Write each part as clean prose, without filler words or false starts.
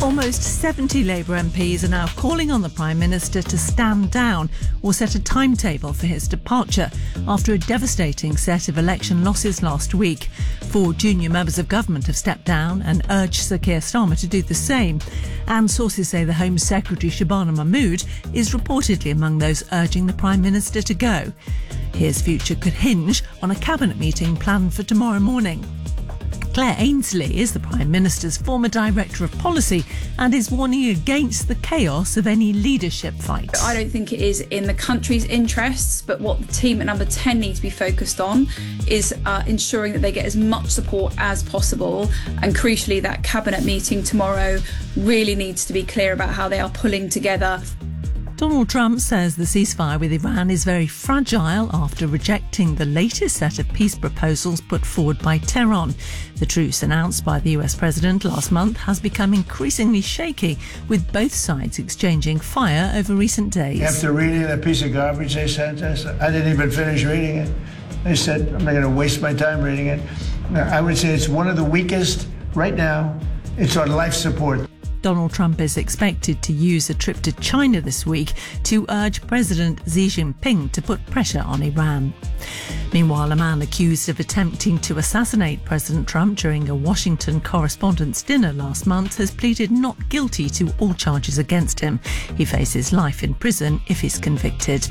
Almost 70 Labour MPs are now calling on the Prime Minister to stand down or set a timetable for his departure after a devastating set of election losses last week. 4 junior members of government have stepped down and urged Sir Keir Starmer to do the same. And sources say the Home Secretary Shabana Mahmood is reportedly among those urging the Prime Minister to go. His future could hinge on a cabinet meeting planned for tomorrow morning. Claire Ainsley is the Prime Minister's former Director of Policy and is warning against the chaos of any leadership fight. I don't think it is in the country's interests, but what the team at Number 10 need to be focused on is ensuring that they get as much support as possible. And crucially, that cabinet meeting tomorrow really needs to be clear about how they are pulling together. Donald Trump says the ceasefire with Iran is very fragile after rejecting the latest set of peace proposals put forward by Tehran. The truce announced by the US president last month has become increasingly shaky, with both sides exchanging fire over recent days. After reading that piece of garbage they sent us, I didn't even finish reading it. They said, I'm not going to waste my time reading it. I would say it's one of the weakest right now. It's on life support. Donald Trump is expected to use a trip to China this week to urge President Xi Jinping to put pressure on Iran. Meanwhile, a man accused of attempting to assassinate President Trump during a Washington Correspondents' Dinner last month has pleaded not guilty to all charges against him. He faces life in prison if he's convicted.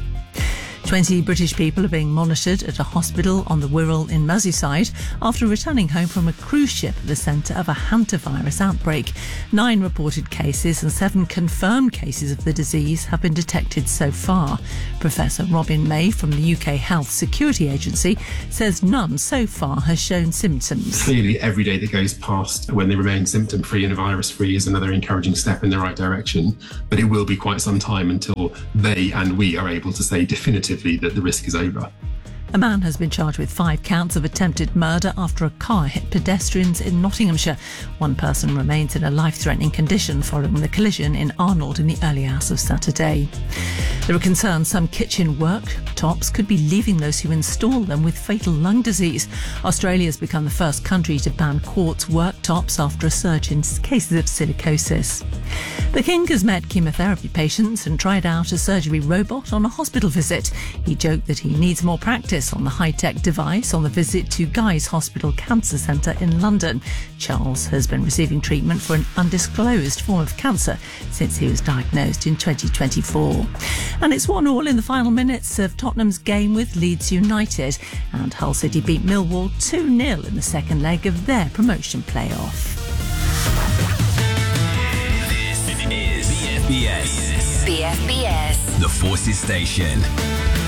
20 British people are being monitored at a hospital on the Wirral in Merseyside after returning home from a cruise ship at the centre of a hantavirus outbreak. 9 reported cases and 7 confirmed cases of the disease have been detected so far. Professor Robin May from the UK Health Security Agency says none so far has shown symptoms. Clearly, every day that goes past when they remain symptom-free and virus-free is another encouraging step in the right direction, but it will be quite some time until they and we are able to say definitively that the risk is over. A man has been charged with 5 counts of attempted murder after a car hit pedestrians in Nottinghamshire. 1 person remains in a life-threatening condition following the collision in Arnold in the early hours of Saturday. There are concerns some kitchen worktops could be leaving those who install them with fatal lung disease. Australia has become the first country to ban quartz worktops after a surge in cases of silicosis. The King has met chemotherapy patients and tried out a surgery robot on a hospital visit. He joked that he needs more practice on the high-tech device on the visit to Guy's Hospital Cancer Centre in London. Charles has been receiving treatment for an undisclosed form of cancer since he was diagnosed in 2024. And it's 1-1 in the final minutes of Tottenham's game with Leeds United, and Hull City beat Millwall 2-0 in the second leg of their promotion playoff. This is BFBS. The Forces Station.